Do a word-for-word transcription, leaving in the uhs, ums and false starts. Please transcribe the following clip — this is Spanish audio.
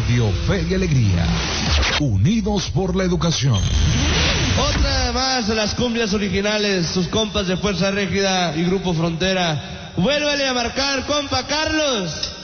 Radio Fe y Alegría, unidos por la educación. Otra más de las cumbias originales, sus compas de Fuerza Régida y Grupo Frontera. Vuélvale a marcar, compa Carlos.